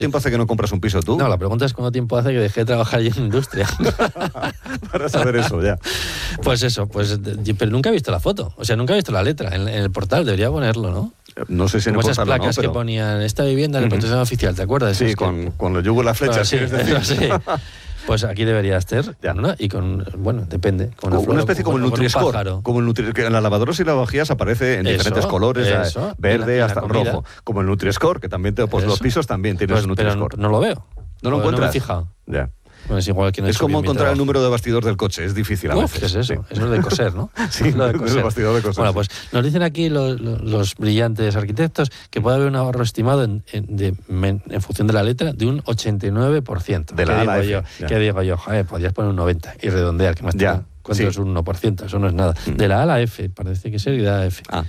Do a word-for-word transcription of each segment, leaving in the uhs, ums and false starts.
tiempo hace que no compras un piso tú? No, la pregunta es cuánto tiempo hace que dejé de trabajar yo en industria. Para saber eso, ya. Pues eso, pues, pero nunca he visto la foto, o sea, nunca he visto la letra en, en el portal, debería ponerlo, ¿no? No sé si en Como el esas portal placas no, pero... que ponían esta vivienda en el protección uh-huh. oficial, ¿te acuerdas? Sí, es con, que... con los yugos y las flechas. Bueno, sí, decir? sí. Pues aquí debería estar, ¿no? Y con, bueno, depende. Con una, una especie como, como el Nutri-Score. Como el Nutri que en las lavadoras y lavajías aparece en eso, diferentes colores, eso, verde la, hasta rojo. Como el Nutri-Score, que también te, pues, los pisos también tienes pues, el Nutri-Score. No lo veo. ¿No lo encuentras? No me he fijado. Ya. Bueno, es igual que no es como encontrar trabajo. el número de bastidor del coche, es difícil a veces. Uf, ¿qué es eso? Sí. Eso es de coser, ¿no? Sí, lo de coser. Es el bastidor de coser. Bueno, pues nos dicen aquí los, los brillantes arquitectos que puede haber un ahorro estimado en, en, de, en función de la letra de un ochenta y nueve por ciento. De la ¿Qué A a la digo F, yo? ¿Qué digo yo? Joder, podrías poner un noventa y redondear, que más te da. ¿Cuánto sí. es un uno por ciento? Eso no es nada. Mm. De la A a la F, parece que ser, y de la F. Ah.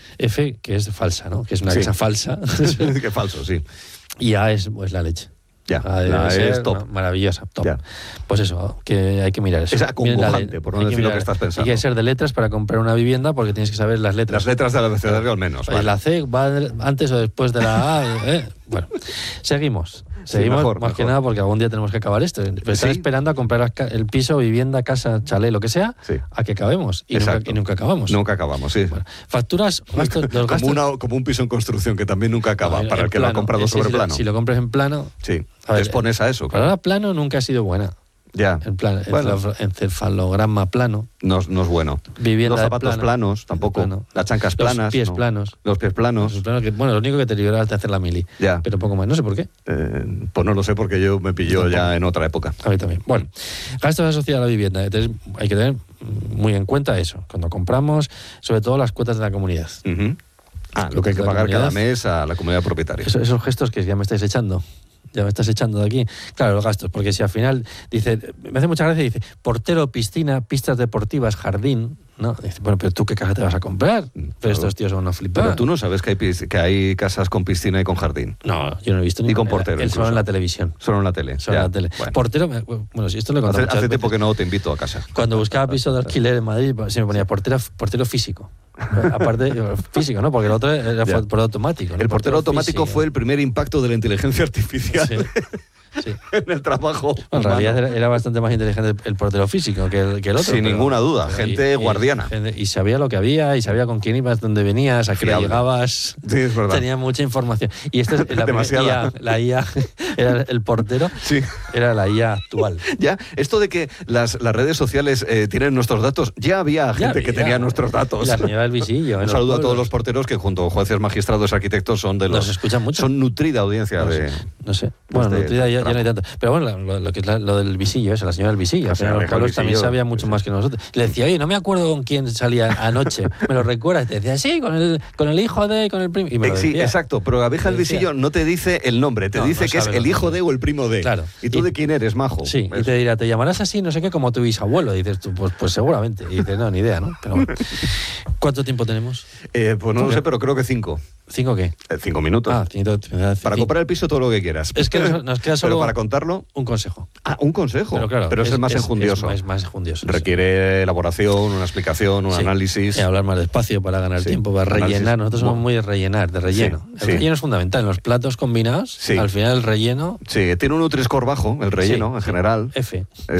F, que es falsa, ¿no? Que es una sí. casa falsa. Que falso, sí. Y A es pues, la leche. Ya, la es top. Maravillosa, top. Ya. Pues eso, que hay que mirar eso. Es acongojante, por no decir lo que estás pensando. Hay que ser de letras para comprar una vivienda porque tienes que saber las letras. Las letras del abecedario al menos. Vale. La C va antes o después de la A. ¿eh? Bueno, seguimos. Seguimos, sí, mejor, más mejor. que nada porque algún día tenemos que acabar esto. Pero están sí. esperando a comprar el piso, vivienda, casa, chalet, lo que sea, sí. a que acabemos. Y nunca, y nunca acabamos. Nunca acabamos, sí. Bueno, facturas, gastos, los gastos... Como, una, como un piso en construcción que también nunca acaba, no, para el que plano, lo ha comprado sobre si plano. Lo, si lo compras en plano... Sí, a ver, te expones a eso. Claro. Para plano nunca ha sido buena. Ya. El plan, bueno. encefalograma plano. No, no es bueno. Vivienda los zapatos plano, planos, tampoco. Plano. Las chancas planas. Los pies no. planos. Los pies planos. Los planos que, bueno, lo único que te libera es de hacer la mili. Ya. Pero poco más. No sé por qué. Eh, pues no lo sé porque yo me pilló yo ya en otra época. A mí también. Bueno, gastos asociados a la vivienda. Entonces hay que tener muy en cuenta eso. Cuando compramos, sobre todo las cuotas de la comunidad. Uh-huh. Ah, lo que hay que pagar cada mes a la comunidad propietaria. Eso, esos gestos que ya me estáis echando. Ya me estás echando de aquí. Claro, los gastos, porque si al final dice, me hace mucha gracia, dice, portero, piscina, pistas deportivas, jardín, ¿no? Dice, bueno, pero tú qué casa te vas a comprar. Pero claro. Estos tíos son una flipada. Pero tú no sabes que hay, que hay casas con piscina y con jardín. No, yo no he visto ni. Y con portero. El, solo en la televisión. Solo en la tele. Solo ya. en la tele. Bueno. Portero, bueno, si esto lo he contado. Hace, hace tiempo que no te invito a casa. Cuando buscaba piso de alquiler en Madrid, se me ponía portero, portero físico. Aparte, físico, ¿no? Porque el otro era ya. por automático. ¿no? El portero, portero automático físico. Fue el primer impacto de la inteligencia artificial. Sí. Sí. En el trabajo. En realidad era, era bastante más inteligente el, el portero físico que el, que el otro. Sin pero, ninguna duda, pero, gente y, guardiana. Y, y sabía lo que había, y sabía con quién ibas, dónde venías, a qué hora llegabas. Sí, es verdad. Tenía mucha información. Y esta es la Demasiada. I A, la I A, era el portero, sí. era la I A actual. Ya, esto de que las, las redes sociales eh, tienen nuestros datos, ya había gente ya había, que tenía nuestros datos. La señora del visillo. Un saludo a todos los porteros que junto a jueces, magistrados, arquitectos son de los... Nos escuchan mucho. Son nutrida audiencia no de... Sé, no sé. Bueno, de, nutrida de ya, ya no hay tanto. Pero bueno, lo, lo que es la, lo del visillo, eso, la señora del visillo. Al final los Carlos también sabía mucho sí. más que nosotros. Le decía, oye, no me acuerdo con quién salía anoche. ¿Me lo recuerdas? Y te decía, sí, con el, con el hijo de, con el primo. Y me lo sí, decía. Exacto, pero la abeja del visillo no te dice el nombre, te no, dice no que es el hijo de o el primo de. Claro. ¿Y tú y, de quién eres, majo? Sí, ¿ves? Y te dirá, te llamarás así, no sé qué, como tu bisabuelo. Y dices tú, pues, pues seguramente. Y dices, no, ni idea, ¿no? Pero bueno. ¿Cuánto tiempo tenemos? Eh, pues no lo sé, pero creo que cinco. ¿Cinco qué? Eh, cinco minutos. Ah, cinco, para cinco. Comprar el piso todo lo que quieras. Es que nos, nos queda solo... Pero para contarlo... Un consejo. Ah, un consejo. Pero claro, pero es, es el más es, enjundioso. Es, es más enjundioso. Requiere sí. elaboración, una explicación, un sí. análisis. Y hablar más despacio para ganar sí. tiempo, para análisis. rellenar. Nosotros somos muy de rellenar, de relleno. Sí. El sí. relleno es fundamental. En los platos combinados, sí. al final el relleno... Sí, tiene un Nutri-Score bajo, el relleno, sí. en general. F. Eh,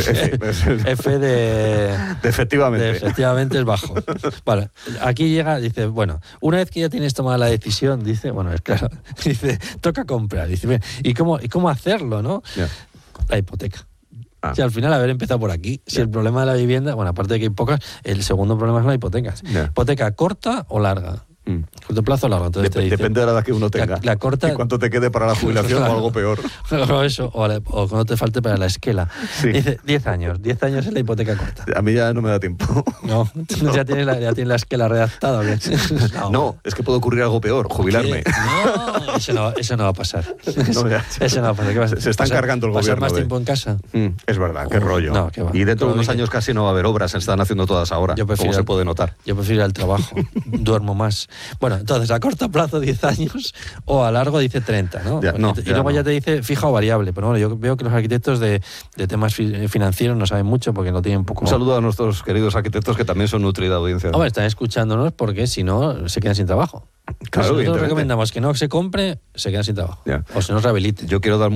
F. F de... de efectivamente. De efectivamente es bajo. Vale, aquí llega, dice, bueno, una vez que ya tienes tomada la decisión, dice, bueno, es claro, dice, toca comprar. Dice, ¿y cómo, y cómo hacerlo, no? Yeah. La hipoteca. Ah. Si al final haber empezado por aquí, si yeah. el problema de la vivienda, bueno, aparte de que hay pocas, el segundo problema es la hipoteca. Yeah. ¿Hipoteca corta o larga? Mm. ¿Corto plazo o largo? Entonces Dep- te dice, depende de la edad que uno tenga. La, la corta, y cuánto te quede para la jubilación claro. o algo peor. O eso, o, la, o cuando te falte para la esquela. Sí. Dice diez años. diez años es la hipoteca corta. A mí ya no me da tiempo. No, no. ya tienes la, ya tienes la esquela redactada. No, no, es que puede ocurrir algo peor, jubilarme. No, eso no, eso no va a pasar. No, ya, eso no va a pasar. ¿Qué vas a se, se están pasar, cargando el pasar gobierno. más de... tiempo en casa. Mm, es verdad, qué uh, rollo. No, qué va. Y dentro de unos que... años casi no va a haber obras, se están haciendo todas ahora, yo como al, se puede notar. Yo prefiero ir al trabajo, duermo más. Bueno, entonces, a corto plazo diez años o a largo dice treinta, ¿no? Ya, no y ya luego no. ya te dice fija o variable, pero bueno, yo veo que los arquitectos de, de temas fi- financieros no saben mucho porque no tienen poco... Un saludo a nuestros queridos arquitectos que también son nutrida audiencia. Hombre, están escuchándonos porque si no se quedan sin trabajo. Claro, nosotros recomendamos que no se compre, se queda sin trabajo. Yeah. O se nos rehabilite. Yo quiero dar